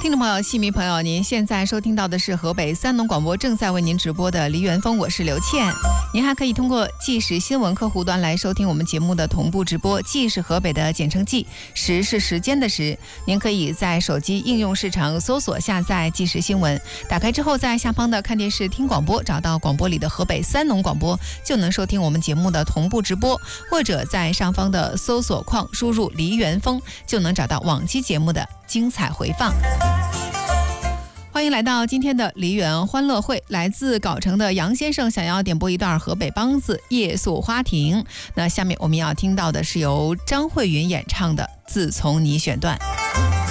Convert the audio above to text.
听众朋友、戏迷朋友，您现在收听到的是河北三农广播正在为您直播的梨园风，我是刘倩。您还可以通过即时新闻客户端来收听我们节目的同步直播，即是河北的简称即，时是时间的时。您可以在手机应用市场搜索下载即时新闻，打开之后在下方的看电视听广播，找到广播里的河北三农广播，就能收听我们节目的同步直播，或者在上方的搜索框输入梨园风，就能找到往期节目的精彩回放。欢迎来到今天的梨园欢乐会。来自藁城的杨先生想要点播一段河北梆子《夜宿花亭》，那下面我们要听到的是由张慧云演唱的《自从你选段》。